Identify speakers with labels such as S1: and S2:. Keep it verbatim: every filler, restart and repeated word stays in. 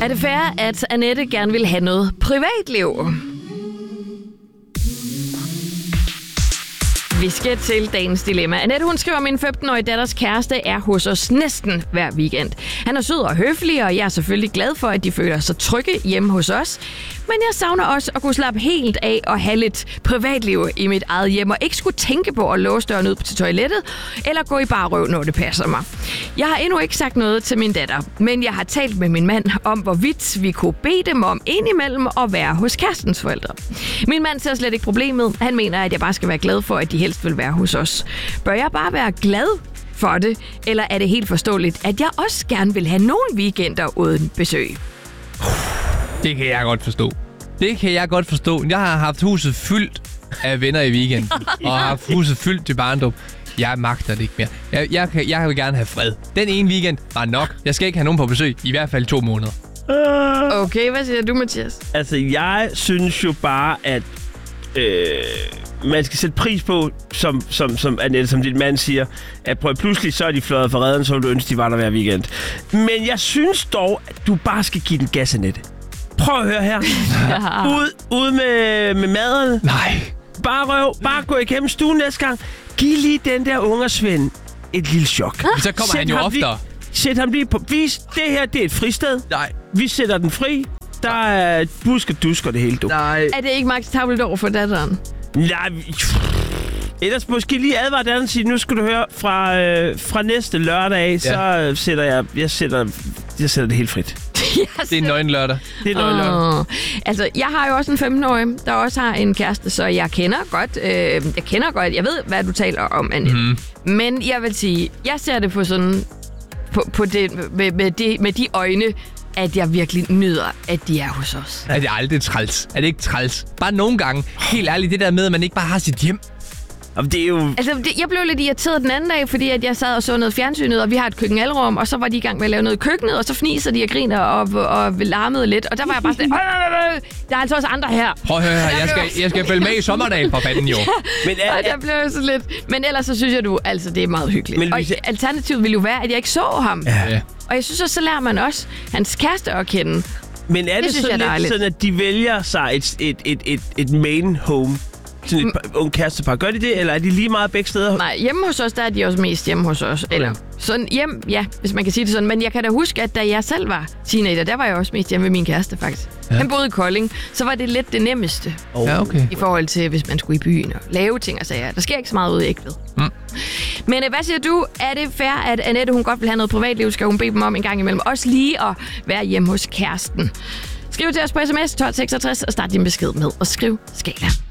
S1: det fair, at Annette gerne vil have noget privatliv? Vi skal til dagens dilemma. Annette, hun skriver, at min femten-årige datters kæreste er hos os næsten hver weekend. Han er sød og høflig, og jeg er selvfølgelig glad for, at de føler sig trygge hjemme hos os. Men jeg savner også at kunne slappe helt af og have lidt privatliv i mit eget hjem, og ikke skulle tænke på at låse døren ud til toilettet, eller gå i bare røv, når det passer mig. Jeg har endnu ikke sagt noget til min datter, men jeg har talt med min mand om, hvorvidt vi kunne bede dem om indimellem at være hos kærestens forældre. Min mand ser slet ikke problemet. Han mener, at jeg bare skal være glad for, at de helst vil være hos os. Bør jeg bare være glad for det, eller er det helt forståeligt, at jeg også gerne vil have nogle weekender uden besøg?
S2: Det kan jeg godt forstå. Det kan jeg godt forstå. Jeg har haft huset fyldt af venner i weekenden, og har haft huset fyldt til barndom. Jeg magter det ikke mere. Jeg, jeg, kan, jeg vil gerne have fred. Den ene weekend var nok. Jeg skal ikke have nogen på besøg, i hvert fald to måneder.
S1: Okay, hvad siger du, Mathias?
S3: Altså, jeg synes jo bare, at øh, man skal sætte pris på, som, som, som Annette, som din mand siger, at prøv, pludselig så er de fløjet for redden, så vil du ønske, de var der hver weekend. Men jeg synes dog, at du bare skal give den gas, Annette. Prøv at høre her. Ud, ud med, med maderne.
S2: Nej.
S3: Bare røv. Bare gå igennem stuen næste gang. Giv lige den der ungersvend et lille chok.
S2: Men så kommer
S3: Sæt
S2: han jo
S3: ham
S2: oftere.
S3: Lige, sæt ham lige på vis. Det her, det er et fristed.
S2: Nej.
S3: Vi sætter den fri. Der er busk og dusk og det hele, du.
S2: Nej.
S1: Er det ikke acceptabelt over for datteren?
S3: Nej. Ellers måske lige advare datteren og sige, nu skal du høre, fra, øh, fra næste lørdag af, ja. så øh, sætter jeg, jeg, sætter, jeg sætter det helt frit.
S2: Det er nøgen lørdag.
S3: Det er nøgen lørdag.
S1: Oh. Altså, jeg har jo også en femten-årig, der også har en kæreste, så jeg kender godt, øh, jeg kender godt, jeg ved, hvad du taler om, Annette. Mm. Men jeg vil sige, jeg ser det på sådan, på, på det, med, med, de, med de øjne, at jeg virkelig nyder, at de er hos os.
S2: Er det aldrig træls? Er det ikke træls? Bare nogle gange. Helt ærligt, det der med, at man ikke bare har sit hjem.
S3: Jamen, det er jo...
S1: Altså, det, jeg blev lidt irriteret den anden dag, fordi at jeg sad og så noget fjernsynet, og vi har et køkkenalrum, og så var de i gang med at lave noget i køkkenet, og så fniser de og griner og, og larmede lidt. Og der var jeg bare sådan, der er altså også andre her.
S2: Prøv at høre her, jeg skal, jeg skal følge med i Sommerdagen for fanden jo.
S3: Men er,
S1: og der blev jeg så lidt... Men ellers så synes jeg, du, altså, det er meget hyggeligt. Men, og alternativet ville jo være, at jeg ikke så ham.
S2: Ja.
S1: Og jeg synes også, så lærer man også hans kæreste at kende.
S3: Men er det, det sådan lidt sådan, at de vælger sig et, et, et, et, et main home? Sådan et par, unge kærestepar. Gør de det, eller er de lige meget begge steder?
S1: Nej, hjemme hos os, der er de også mest hjemme hos os. Eller sådan hjem, ja, hvis man kan sige det sådan. Men jeg kan da huske, at da jeg selv var teenager, der var jeg også mest hjemme med min kæreste, faktisk. Ja. Han boede i Kolding, så var det lidt det nemmeste.
S2: Oh. Ja, okay.
S1: I forhold til, hvis man skulle i byen og lave ting og sager. Der sker ikke så meget ude, ikke ved. Mm. Men hvad siger du? Er det fair, at Annette, hun godt vil have noget privatliv? Skal hun bede dem om en gang imellem? Også lige at være hjemme hos kæresten. Skriv til os på sms tolv seksogtres og start din besked med og skriv Skala.